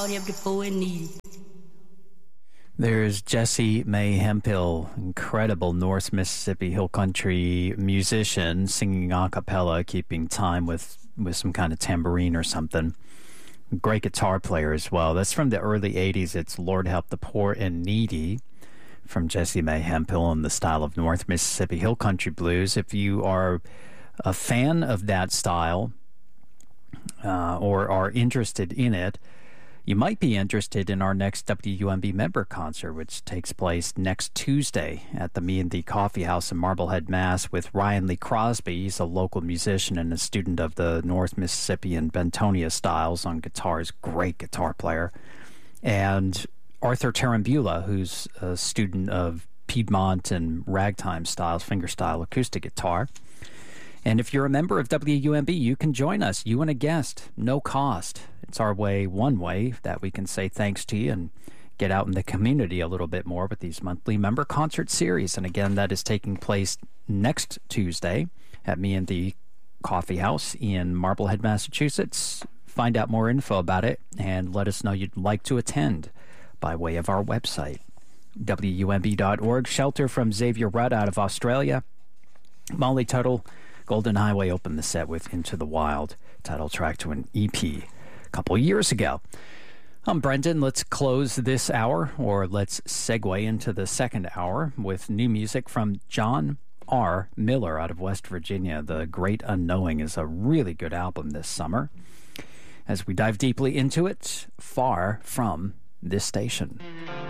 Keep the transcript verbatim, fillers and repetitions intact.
party of the poor and needy. There's Jessie Mae Hemphill, incredible North Mississippi Hill Country musician, singing a cappella, keeping time with, with some kind of tambourine or something. Great guitar player as well. That's from the early eighties. It's Lord Help the Poor and Needy from Jessie Mae Hemphill in the style of North Mississippi Hill Country Blues. If you are a fan of that style uh, or are interested in it, you might be interested in our next W U M B member concert, which takes place next Tuesday at the Me and Thee Coffee House in Marblehead, Mass. with Ryan Lee Crosby. He's a local musician and a student of the North Mississippi and Bentonia styles on guitars. Great guitar player. And Arthur Tarambula, who's a student of Piedmont and ragtime styles, fingerstyle acoustic guitar. And if you're a member of W U M B, you can join us, you and a guest, no cost. It's our way, one way, that we can say thanks to you and get out in the community a little bit more with these monthly member concert series. And again, that is taking place next Tuesday at Me and the Coffee House in Marblehead, Massachusetts. Find out more info about it and let us know you'd like to attend by way of our website, W U M B dot org. Shelter from Xavier Rudd out of Australia. Molly Tuttle, Golden Highway opened the set with Into the Wild, title track to an E P a couple years ago. I'm Brendan. Let's close this hour, or let's segue into the second hour with new music from John R. Miller out of West Virginia. The Great Unknowing is a really good album this summer. As we dive deeply into it, far from this station.